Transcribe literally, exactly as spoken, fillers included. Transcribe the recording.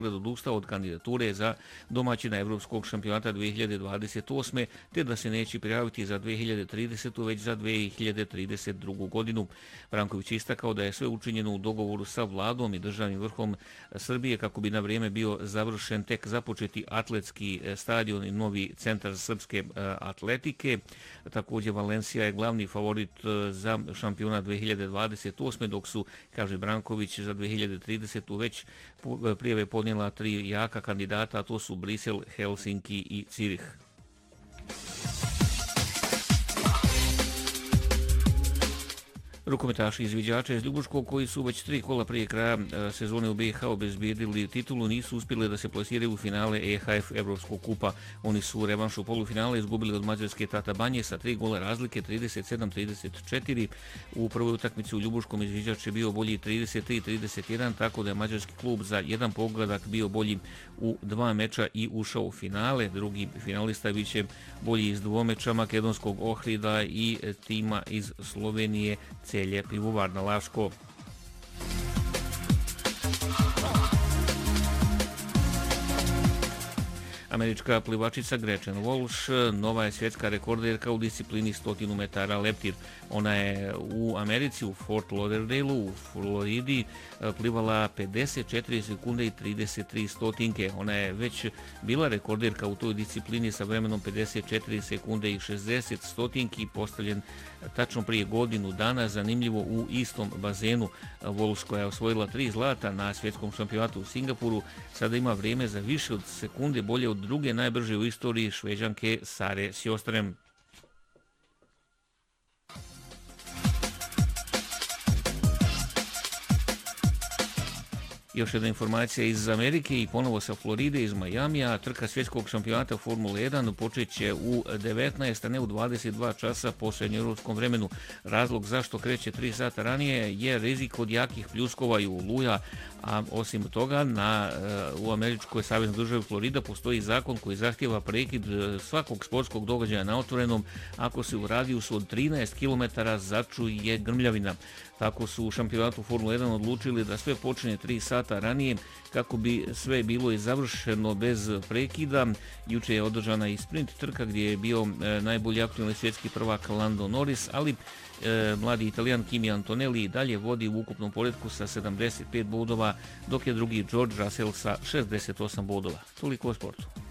odustao od kandidature za domaćina Evropskog šampionata dvije hiljade dvadeset osme te da se neće prijaviti za dvije hiljade tridesetu već za dvije hiljade trideset drugu godinu. Branković istakao da je sve učinjeno u dogovoru sa vladom i državnim vrhom Srbije kako bi na vrijeme bio završen tek započeti atletski stadion i novi centar srpske atletike. Također Valencija je glavni favorit za šampionat dvije hiljade dvadeset osme dok su, kaže Branković, za dvije hiljade tridesetu već prijave podnijela tri jaka kandidata, a to su Brisel, Helsinki i Cirih. Rukometaši izviđača iz Ljubuškog koji su već tri kola prije kraja sezone u B iH obezbijedili titulu nisu uspjeli da se plasiraju u finale E H F Evropskog kupa. Oni su u revanšu polufinale izgubili od mađarske Tata Banje sa tri gola razlike trideset sedam trideset četiri. U prvoj utakmici u Ljubuškom izviđač je bio bolji trideset tri trideset jedan, tako da je mađarski klub za jedan pogledak bio bolji u dva meča i ušao u finale. Drugi finalista biće bolji iz dvomeča makedonskog Ohrida i tima iz Slovenije Celje Pivovarna Laško. Američka plivačica Gretchen Walsh nova je svjetska rekorderka u disciplini stotinu metara leptir. Ona je u Americi, u Fort Lauderdale u Floridi, plivala pedeset četiri sekunde i trideset tri stotinke. Ona je već bila rekorderka u toj disciplini sa vremenom pedeset četiri sekunde i šezdeset stotinki, postavljen tačno prije godinu dana, zanimljivo u istom bazenu. Walsh, koja je osvojila tri zlata na svjetskom šampionatu u Singapuru, sada ima vrijeme za više od sekunde bolje od druge najbrže u istoriji Šveđanke Sare Sjostrem. Još jedna informacija iz Amerike i ponovo sa Floride, iz Majamija. Trka svjetskog šampionata Formule jedan počeće u devetnaest, a ne u dvadeset dva časa po srednjoeuropskom vremenu. Razlog zašto kreće tri sata ranije je rizik od jakih pljuskova i oluja, a osim toga na, u američkoj saveznoj državi Florida postoji zakon koji zahtjeva prekid svakog sportskog događaja na otvorenom ako se u radijusu od trinaest kilometara začuje grmljavina. Tako su u šampionatu Formule jedan odlučili da sve počne tri sata ranije kako bi sve bilo i završeno bez prekida. Juče je održana i sprint trka gdje je bio najbolji aktualni svjetski prvak Lando Norris, ali e, mladi Italijan Kimi Antonelli dalje vodi u ukupnom poretku sa sedamdeset pet bodova, dok je drugi George Russell sa šezdeset osam bodova. Toliko o sportu.